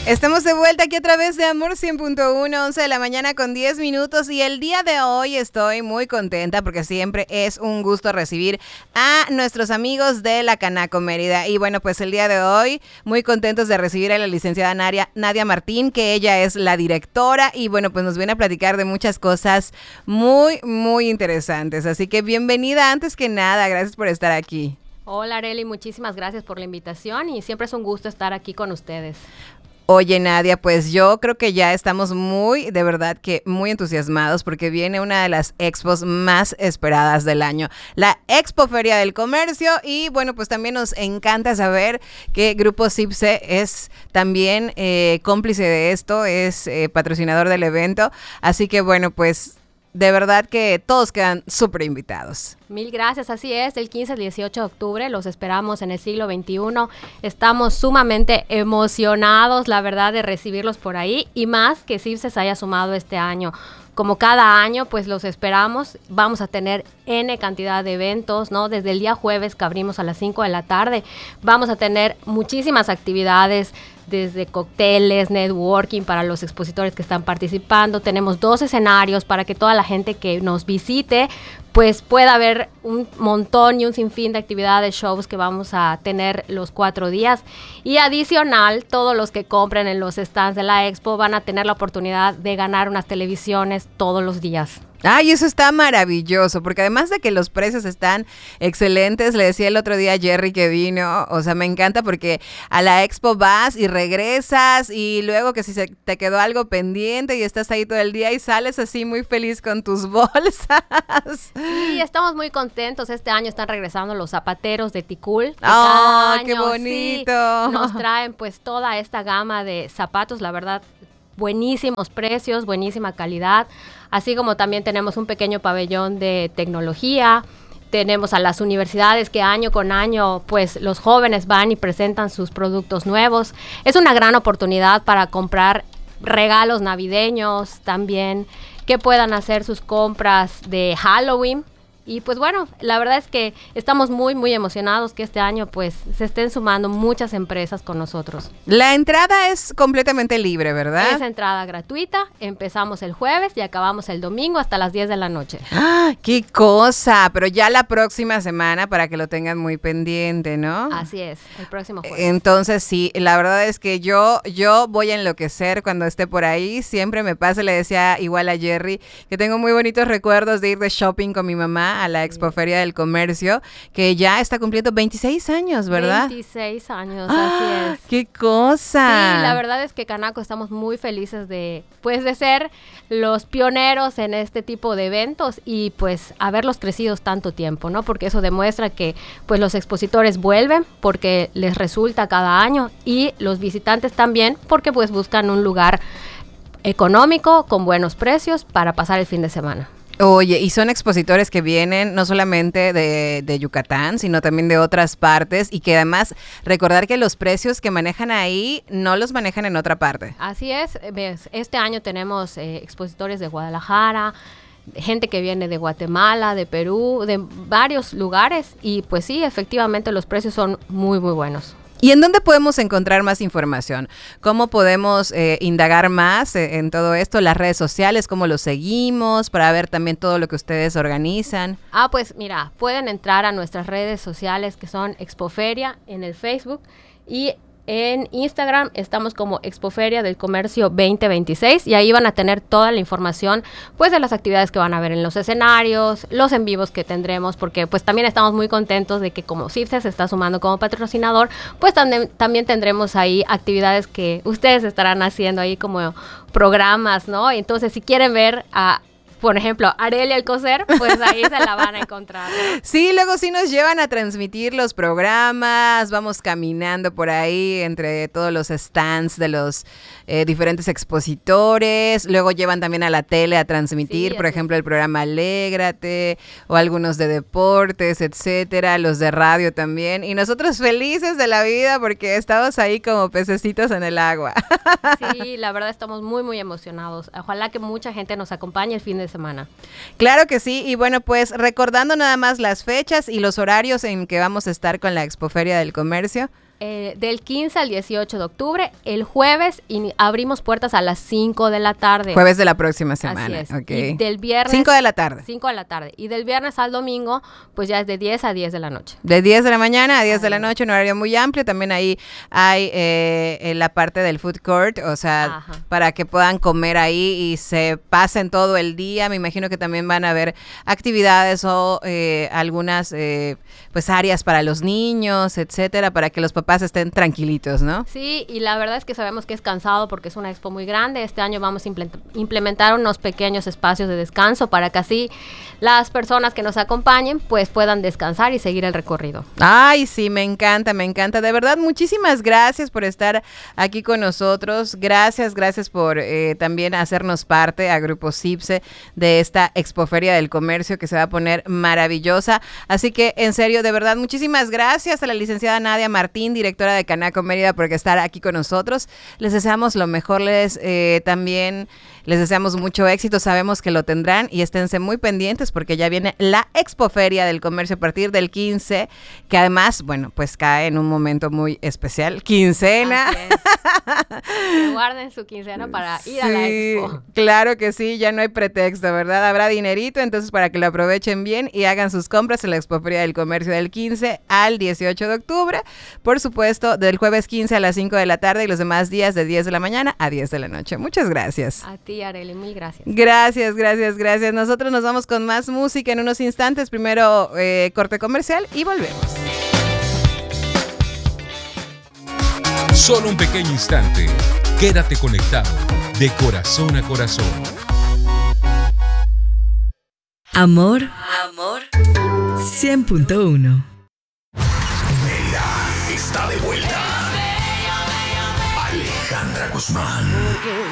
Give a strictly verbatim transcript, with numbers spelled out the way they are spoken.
Estamos de vuelta aquí a través de Amor cien punto uno, once de la mañana con diez minutos, y el día de hoy estoy muy contenta porque siempre es un gusto recibir a nuestros amigos de la Canaco Mérida. Y bueno, pues el día de hoy muy contentos de recibir a la licenciada Nadia, Nadia Martín, que ella es la directora y bueno, pues nos viene a platicar de muchas cosas muy, muy interesantes. Así que bienvenida antes que nada, gracias por estar aquí. Hola Arely, muchísimas gracias por la invitación y siempre es un gusto estar aquí con ustedes. Oye, Nadia, pues yo creo que ya estamos muy, de verdad que muy entusiasmados porque viene una de las expos más esperadas del año, la Expo Feria del Comercio, y bueno, pues también nos encanta saber que Grupo CIPSE es también eh, cómplice de esto, es eh, patrocinador del evento, así que bueno, pues de verdad que todos quedan súper invitados. Mil gracias, así es, del quince al dieciocho de octubre los esperamos en el siglo veintiuno. Estamos sumamente emocionados, la verdad, de recibirlos por ahí y más que CIPSE se haya sumado este año. Como cada año, pues los esperamos, vamos a tener N cantidad de eventos, ¿no? Desde el día jueves que abrimos a las cinco de la tarde, vamos a tener muchísimas actividades, desde cócteles, networking para los expositores que están participando. Tenemos dos escenarios para que toda la gente que nos visite pues pueda ver un montón y un sinfín de actividades, shows que vamos a tener los cuatro días. Y adicional, todos los que compren en los stands de la Expo van a tener la oportunidad de ganar unas televisiones todos los días. Ay, eso está maravilloso, porque además de que los precios están excelentes, le decía el otro día a Jerry que vino, o sea, me encanta porque a la expo vas y regresas y luego que si se te quedó algo pendiente y estás ahí todo el día y sales así muy feliz con tus bolsas. Sí, estamos muy contentos, este año están regresando los zapateros de Ticul. ¡Oh, qué bonito! Sí, nos traen pues toda esta gama de zapatos, la verdad, buenísimos precios, buenísima calidad. Así como también tenemos un pequeño pabellón de tecnología, tenemos a las universidades que año con año pues los jóvenes van y presentan sus productos nuevos. Es una gran oportunidad para comprar regalos navideños también, que puedan hacer sus compras de Halloween. Y pues bueno, la verdad es que estamos muy, muy emocionados que este año pues se estén sumando muchas empresas con nosotros. La entrada es completamente libre, ¿verdad? Es entrada gratuita, empezamos el jueves y acabamos el domingo hasta las diez de la noche. ¡Ah, qué cosa! Pero ya la próxima semana para que lo tengan muy pendiente, ¿no? Así es, el próximo jueves. Entonces sí, la verdad es que yo, yo voy a enloquecer cuando esté por ahí, siempre me pasa, le decía igual a Jerry, que tengo muy bonitos recuerdos de ir de shopping con mi mamá a la Expo Feria del Comercio, que ya está cumpliendo veintiséis años, ¿verdad? veintiséis años, ¡Ah, así es. ¡Qué cosa! Sí, la verdad es que Canaco estamos muy felices de, pues, de ser los pioneros en este tipo de eventos y pues haberlos crecido tanto tiempo, ¿no? Porque eso demuestra que pues los expositores vuelven porque les resulta cada año y los visitantes también porque pues buscan un lugar económico con buenos precios para pasar el fin de semana. Oye, y son expositores que vienen no solamente de, de Yucatán, sino también de otras partes y que además recordar que los precios que manejan ahí no los manejan en otra parte. Así es, este año tenemos eh, expositores de Guadalajara, gente que viene de Guatemala, de Perú, de varios lugares y pues sí, efectivamente los precios son muy, muy buenos. ¿Y en dónde podemos encontrar más información? ¿Cómo podemos eh, indagar más eh, en todo esto? Las redes sociales, ¿cómo los seguimos? Para ver también todo lo que ustedes organizan. Ah, pues mira, pueden entrar a nuestras redes sociales que son Expoferia en el Facebook y en Instagram estamos como Expoferia del Comercio veinte veintiséis y ahí van a tener toda la información pues de las actividades que van a ver en los escenarios, los en vivos que tendremos, porque pues también estamos muy contentos de que como CIPSE se está sumando como patrocinador, pues tam- también tendremos ahí actividades que ustedes estarán haciendo ahí como programas, ¿no? Entonces si quieren ver a por ejemplo, Arely Alcocer, pues ahí se la van a encontrar, ¿no? Sí, luego sí nos llevan a transmitir los programas, vamos caminando por ahí entre todos los stands de los eh, diferentes expositores, luego llevan también a la tele a transmitir, Sí, por así ejemplo, el programa Alégrate, o algunos de deportes, etcétera, los de radio también, y nosotros felices de la vida porque estamos ahí como pececitos en el agua. Sí, la verdad estamos muy, muy emocionados. Ojalá que mucha gente nos acompañe el fin de semana. Claro que sí, y bueno, pues recordando nada más las fechas y los horarios en que vamos a estar con la Expoferia del Comercio. Eh, del quince al dieciocho de octubre, el jueves y abrimos puertas a las cinco de la tarde. Jueves de la próxima semana. Así es. Okay. Y del viernes... cinco de la tarde. cinco de la tarde. Y del viernes al domingo, pues ya es de diez a diez de la noche. De diez de la mañana a diez de la noche, un horario muy amplio. También ahí hay eh, en la parte del food court, o sea, Ajá. para que puedan comer ahí y se pasen todo el día. Me imagino que también van a haber actividades o eh, algunas eh, pues áreas para los niños, etcétera, para que los papás estén tranquilitos, ¿no? Sí, y la verdad es que sabemos que es cansado porque es una expo muy grande. Este año vamos a implementar unos pequeños espacios de descanso para que así las personas que nos acompañen pues puedan descansar y seguir el recorrido. Ay, sí, me encanta, me encanta. De verdad, muchísimas gracias por estar aquí con nosotros. Gracias, gracias por eh, también hacernos parte a Grupo CIPSE de esta Expoferia del Comercio que se va a poner maravillosa. Así que, en serio, de verdad, muchísimas gracias a la licenciada Nadia Martín, directora de Canaco Mérida, por estar aquí con nosotros. Les deseamos lo mejor, les eh, también les deseamos mucho éxito, sabemos que lo tendrán y esténse muy pendientes porque ya viene la Expoferia del Comercio a partir del quince, que además, bueno, pues cae en un momento muy especial, quincena. Guarden su quincena para ir sí, a la expo. Claro que sí, ya no hay pretexto, ¿verdad? Habrá dinerito, entonces para que lo aprovechen bien y hagan sus compras en la Expoferia del Comercio del quince al dieciocho de octubre, por supuesto, del jueves quince a las cinco de la tarde y los demás días de diez de la mañana a diez de la noche. Muchas gracias. A ti, Arely, mil gracias. Gracias, gracias, gracias. Nosotros nos vamos con más música en unos instantes. Primero eh, corte comercial y volvemos. Solo un pequeño instante. Quédate conectado de corazón a corazón. Amor, amor, cien punto uno. Mérida está de vuelta. Alejandra Guzmán.